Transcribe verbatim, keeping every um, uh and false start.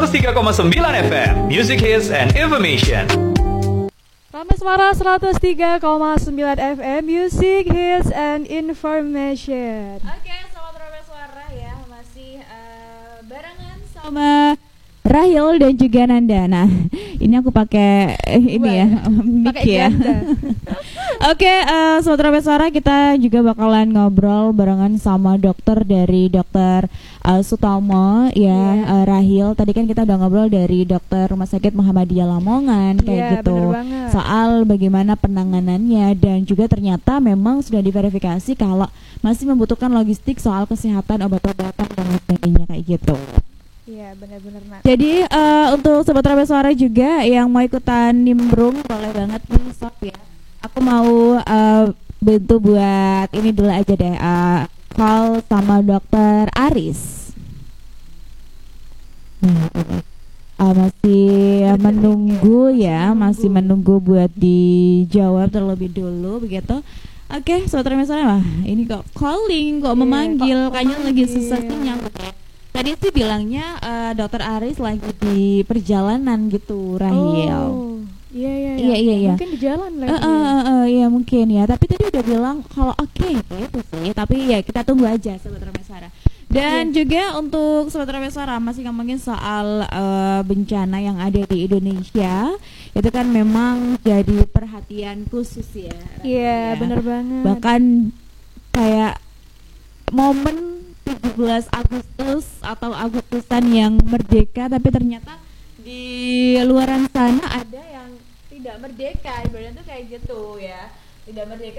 seratus tiga koma sembilan F M, Music Hits and Information. Ramai Suara seratus tiga koma sembilan F M, Music Hits and Information. Oke, selamat Ramai Suara ya, masih uh, barengan sama Rahil dan juga Nanda. Nah, ini aku pakai eh, ini ya, mic ya. Oke, uh, Sobat Ramai Suara, kita juga bakalan ngobrol barengan sama dokter dari dokter uh, Sutomo ya, yeah. uh, Rahil. Tadi kan kita udah ngobrol dari dokter Rumah Sakit Muhammadiyah Lamongan kayak yeah, gitu. Soal bagaimana penanganannya, dan juga ternyata memang sudah diverifikasi kalau masih membutuhkan logistik soal kesehatan, obat-obatan dan lain sebagainya kayak gitu. Iya, benar-benar Nak. Jadi uh, untuk Sobat Ramai Suara juga yang mau ikutan nimbrung, boleh banget nih sob ya. Aku mau uh, bantu buat ini dulu aja deh, uh, call sama dokter Aris. Nah, uh, masih menunggu ya, masih menunggu buat dijawab terlebih dulu begitu. Oke, Sobat Ramai Suara, wah ini kok calling, kok yeah, memanggil, kok kayaknya lagi susah sinyal. Tadi sih bilangnya uh, dokter Aris lagi di perjalanan gitu, Rahil. Oh, iya iya iya. Iya iya iya. Mungkin di jalan lagi. Uh, uh, uh, uh, iya mungkin ya. Tapi tadi udah bilang kalau oke okay, gitu sih. Tapi ya kita tunggu aja Sobat Ramai Suara. Dan yeah. juga untuk Sobat Ramai Suara masih ngomongin soal uh, bencana yang ada di Indonesia. Itu kan memang jadi perhatian khusus ya. Iya, yeah, benar banget. Bahkan kayak momen tujuh belas Agustus atau Agustusan yang merdeka, tapi ternyata di luaran sana ada yang tidak merdeka, ibaratnya tuh kayak gitu ya, tidak merdeka